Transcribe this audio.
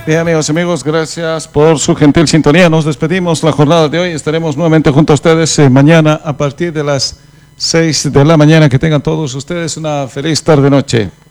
Bien, amigos, gracias por su gentil sintonía. Nos despedimos la jornada de hoy. Estaremos nuevamente junto a ustedes mañana a partir de las 6 de la mañana. Que tengan todos ustedes una feliz tarde-noche.